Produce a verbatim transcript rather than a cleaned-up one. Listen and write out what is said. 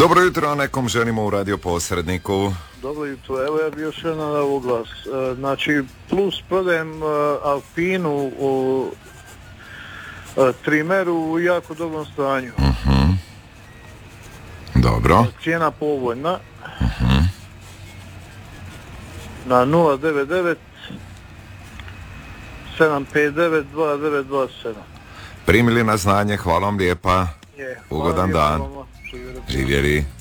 Dobro jutro, nekom želimo u radio posredniku. Dobro jutro, evo ja bi još jedan na oglas. E, znači, plus prodajem uh, Alpinu u uh, Trimeru u jako dobrom stanju. Uh-huh. Dobro. Cijena povoljna. Uh-huh. Na nula devet devet sedam pet devet dva devet dva sedam. Primili na znanje, hvala vam lijepa. Je, ugodan dan. Živjeli.